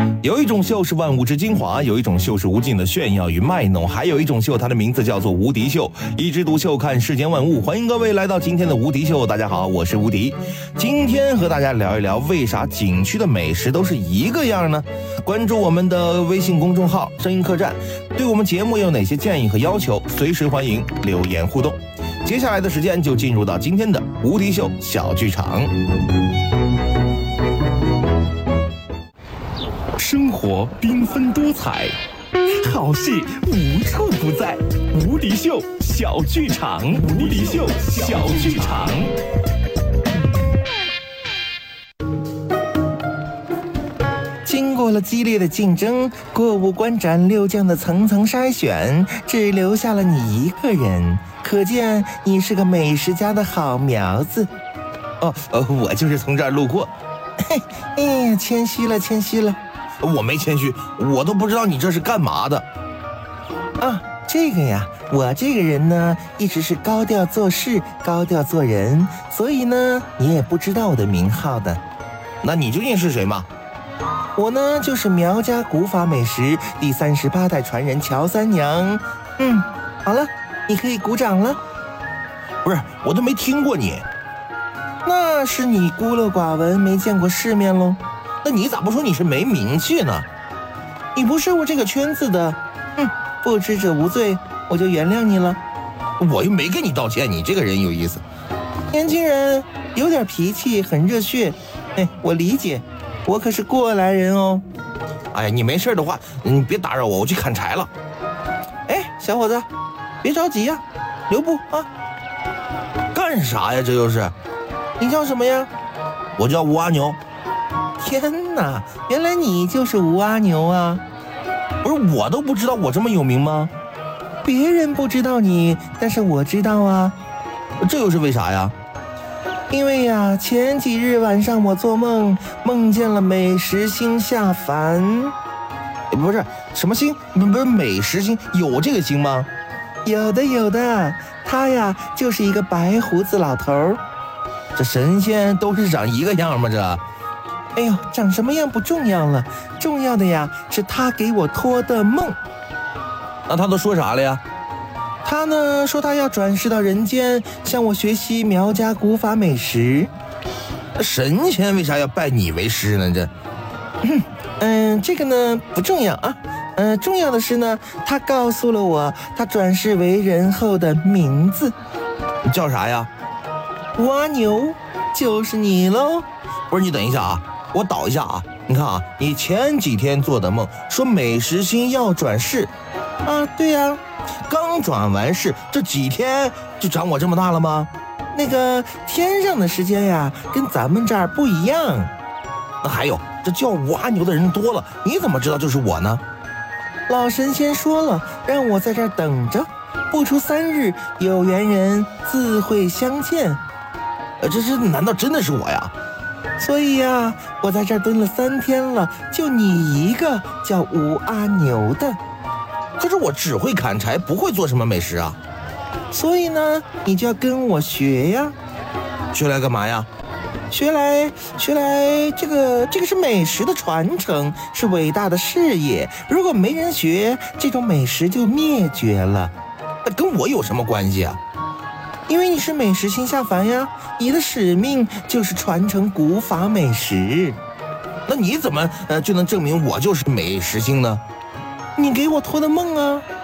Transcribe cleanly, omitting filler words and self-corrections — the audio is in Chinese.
有一种秀是万物之精华，有一种秀是无尽的炫耀与卖弄，还有一种秀，它的名字叫做无敌秀。一枝独秀，看世间万物。欢迎各位来到今天的无敌秀。大家好，我是无敌。今天和大家聊一聊，为啥景区的美食都是一个样呢？关注我们的微信公众号“声音客栈”，对我们节目有哪些建议和要求，随时欢迎留言互动。接下来的时间就进入到今天的无敌秀小剧场。生活缤纷多彩，好戏无处不在。无敌秀小剧场，无敌秀小剧场。经过了激烈的竞争，过五关斩六将的层层筛选，只留下了你一个人，可见你是个美食家的好苗子。我就是从这儿路过。哎呀，谦虚了，谦虚了。我没谦虚，我都不知道你这是干嘛的。啊，这个呀，我这个人呢，一直是高调做事，高调做人，所以呢，你也不知道我的名号的。那你究竟是谁嘛？我呢，就是苗家古法美食第38代传人乔三娘。好了，你可以鼓掌了。不是，我都没听过你。那是你孤陋寡闻，没见过世面喽。那你咋不说你是没名气呢？你不是我这个圈子的，不知者无罪，我就原谅你了。我又没跟你道歉，你这个人有意思。年轻人有点脾气，很热血，我理解，我可是过来人哦。哎呀，你没事的话，你别打扰我，我去砍柴了。小伙子，别着急呀，留步啊。干啥呀？这又是？你叫什么呀？我叫吴阿牛。天哪，原来你就是吴阿牛啊！不是，我都不知道我这么有名吗？别人不知道你，但是我知道啊。这又是为啥呀？因为呀，前几日晚上我做梦，梦见了美食星下凡。不是什么星，不是美食星，有这个星吗？有的有的，他呀就是一个白胡子老头。这神仙都是长一个样吗？这？哎呦，长什么样不重要了，重要的呀是他给我托的梦。那他都说啥了呀？他呢说他要转世到人间，向我学习苗家古法美食。神仙为啥要拜你为师呢？这个呢不重要啊。重要的是呢，他告诉了我他转世为人后的名字。叫啥呀？吴阿牛，就是你喽。不是，你等一下啊，我导一下啊。你看啊，你前几天做的梦说美食星要转世啊？对呀，刚转完世，这几天就长我这么大了吗？那个天上的时间呀，跟咱们这儿不一样。那还有，这叫吴阿牛的人多了，你怎么知道就是我呢？老神仙说了，让我在这儿等着，不出3日，有缘人自会相见。这难道真的是我呀？所以呀，我在这儿蹲了3天了，就你一个叫吴阿牛的。可是我只会砍柴，不会做什么美食啊。所以呢，你就要跟我学呀。学来干嘛呀？学来，这个是美食的传承，是伟大的事业。如果没人学，这种美食就灭绝了。那跟我有什么关系啊？因为你是美食星下凡呀，你的使命就是传承古法美食。那你怎么就能证明我就是美食星呢？你给我托的梦啊。